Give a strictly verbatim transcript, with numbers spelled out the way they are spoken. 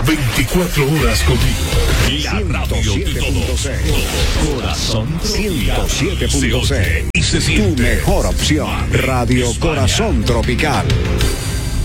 veinticuatro horas contigo. La radio de todos. Corazón ciento siete punto seis. y se siente. Tu mejor opción. Radio Corazón Tropical.